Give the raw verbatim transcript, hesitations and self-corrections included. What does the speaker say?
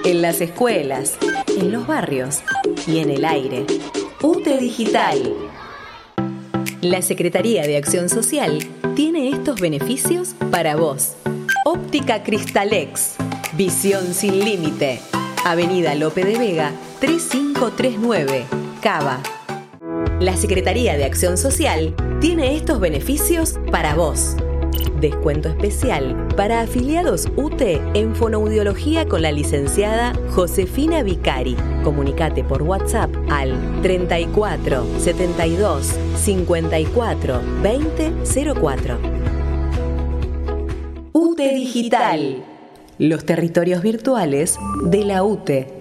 en las escuelas, en los barrios y en el aire. U T E Digital. La Secretaría de Acción Social tiene estos beneficios para vos. Óptica Cristalex. Visión sin límite. Avenida Lope de Vega, tres cinco tres nueve, Cava. La Secretaría de Acción Social tiene estos beneficios para vos. Descuento especial para afiliados U T E en fonoaudiología con la licenciada Josefina Vicari. Comunicate por WhatsApp al treinta y cuatro, setenta y dos, cincuenta y cuatro, veinte, cero cuatro. U T E Digital. Los territorios virtuales de la U T E.